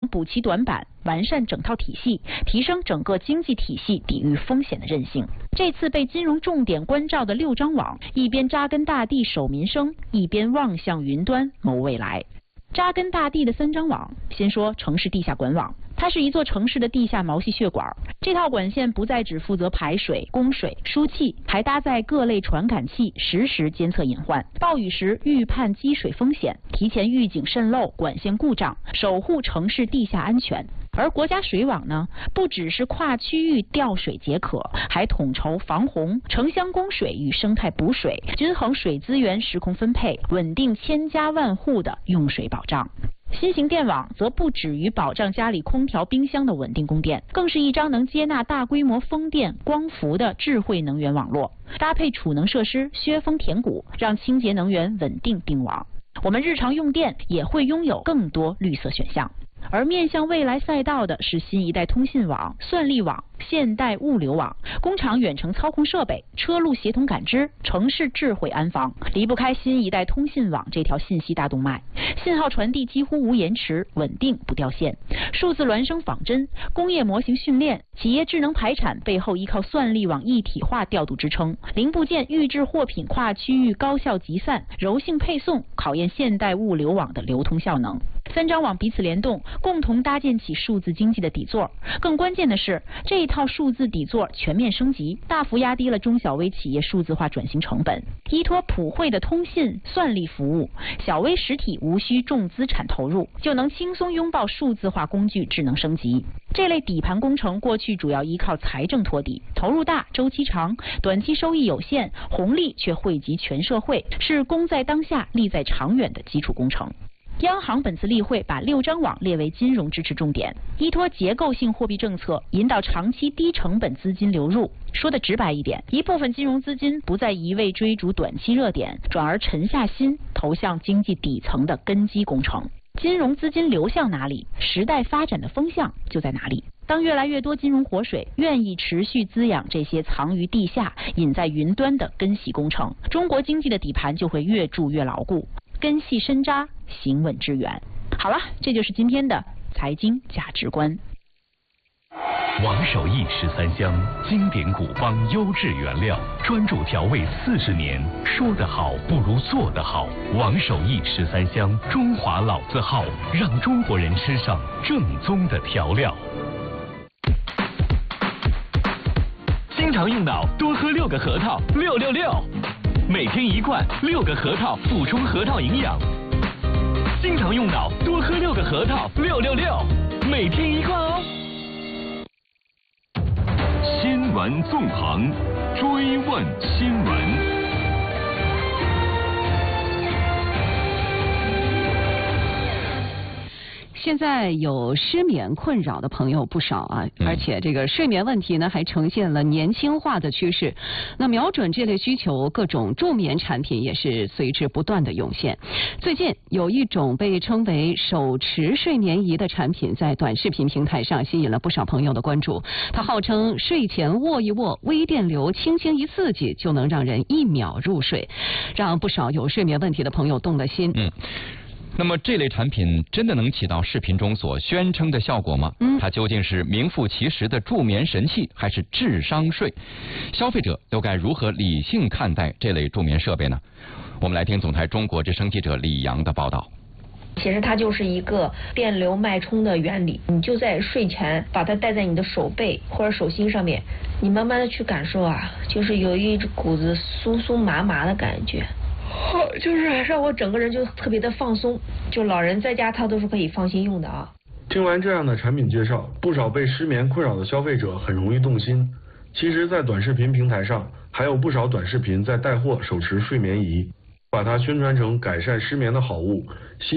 补齐短板，完善整套体系，提升整个经济体系抵御风险的韧性。这次被金融重点关照的6张网，一边扎根大地守民生，一边望向云端谋未来。扎根大地的3张网，先说城市地下管网。它是一座城市的地下毛细血管，这套管线不再只负责排水、供水、输气，还搭载各类传感器，实时监测隐患，暴雨时预判积水风险，提前预警渗漏、管线故障，守护城市地下安全。而国家水网呢，不只是跨区域调水解渴，还统筹防洪、城乡供水与生态补水，均衡水资源时空分配，稳定千家万户的用水保障。新型电网则不止于保障家里空调、冰箱的稳定供电，更是一张能接纳大规模风电、光伏的智慧能源网络，搭配储能设施削峰填谷，让清洁能源稳定并网。我们日常用电也会拥有更多绿色选项。而面向未来赛道的是新一代通信网、算力网、现代物流网、工厂远程操控设备、车路协同感知、城市智慧安防，离不开新一代通信网这条信息大动脉。信号传递几乎无延迟，稳定不掉线。数字孪生仿真、工业模型训练、企业智能排产背后依靠算力网一体化调度支撑，零部件预制货品跨区域高效集散、柔性配送，考验现代物流网的流通效能。3张网彼此联动，共同搭建起数字经济的底座。更关键的是，这一套数字底座全面升级，大幅压低了中小微企业数字化转型成本。依托普惠的通信算力服务，小微实体无需重资产投入，就能轻松拥抱数字化工具智能升级。这类底盘工程过去主要依靠财政托底，投入大、周期长，短期收益有限，红利却惠及全社会，是功在当下、利在长远的基础工程。央行本次例会把6张网列为金融支持重点，依托结构性货币政策，引导长期低成本资金流入。说的直白一点，一部分金融资金不再一味追逐短期热点，转而沉下心投向经济底层的根基工程。金融资金流向哪里，时代发展的风向就在哪里。当越来越多金融活水愿意持续滋养这些藏于地下、隐在云端的根系工程，中国经济的底盘就会越筑越牢固，根系深扎，行稳致远。好了，这就是今天的财经价值观。 王守义13香，经典古方，优质原料，专注调味40年。说得好不如做得好。王守义13香，中华老字号，让中国人吃上正宗的调料。经常用脑，多喝6个核桃，666。每天1罐，6个核桃，补充核桃营养。经常用脑，多喝6个核桃，666。每天1罐哦。新闻纵横，追问新闻。 现在有失眠困扰的朋友不少啊，而且这个睡眠问题呢还呈现了年轻化的趋势。那瞄准这类需求，各种助眠产品也是随之不断的涌现。最近有一种被称为手持睡眠仪的产品，在短视频平台上吸引了不少朋友的关注。它号称睡前握一握，微电流轻轻一刺激，就能让人1秒入睡，让不少有睡眠问题的朋友动了心。 那么这类产品真的能起到视频中所宣称的效果吗？它究竟是名副其实的助眠神器，还是智商税？消费者又该如何理性看待这类助眠设备呢？我们来听总台中国之声记者李阳的报道。 其实它就是一个电流脉冲的原理，你就在睡前把它戴在你的手背或者手心上面，你慢慢的去感受啊，就是有一股子酥酥麻麻的感觉。就是让我整个人就特别的放松，就老人在家他都是可以放心用的啊。 听完这样的产品介绍，不少被失眠困扰的消费者很容易动心。其实，在短视频平台上，还有不少短视频在带货手持睡眠仪，把它宣传成改善失眠的好物。